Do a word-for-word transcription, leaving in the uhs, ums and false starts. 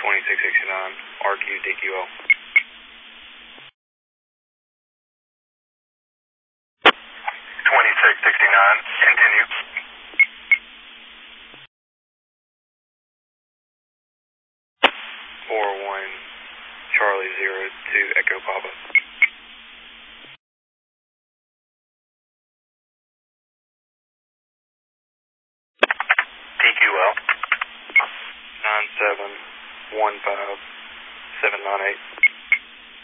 twenty-six sixty-nine, R Q D Q O. twenty-six sixty-nine, continue. four one, Charlie zero two, Echo Papa. D Q L. nine seven one five seven nine eight.